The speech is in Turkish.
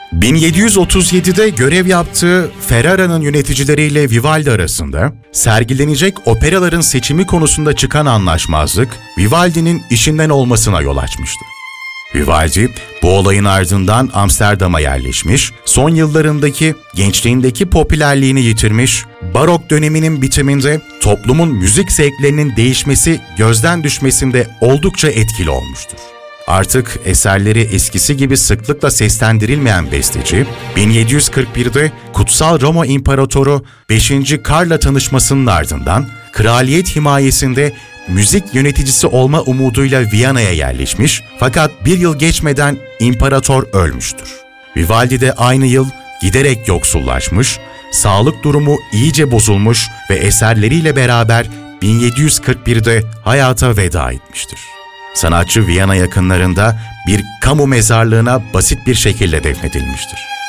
1737'de görev yaptığı Ferrara'nın yöneticileriyle Vivaldi arasında sergilenecek operaların seçimi konusunda çıkan anlaşmazlık Vivaldi'nin işinden olmasına yol açmıştı. Vivaldi bu olayın ardından Amsterdam'a yerleşmiş, son yıllarındaki gençliğindeki popülerliğini yitirmiş, barok döneminin bitiminde toplumun müzik zevklerinin değişmesi, gözden düşmesinde oldukça etkili olmuştur. Artık eserleri eskisi gibi sıklıkla seslendirilmeyen besteci, 1741'de Kutsal Roma İmparatoru 5. Karl'la tanışmasının ardından kraliyet himayesinde müzik yöneticisi olma umuduyla Viyana'ya yerleşmiş fakat bir yıl geçmeden imparator ölmüştür. Vivaldi de aynı yıl giderek yoksullaşmış, sağlık durumu iyice bozulmuş ve eserleriyle beraber 1741'de hayata veda etmiştir. Sanatçı Viyana yakınlarında bir kamu mezarlığına basit bir şekilde defnedilmiştir.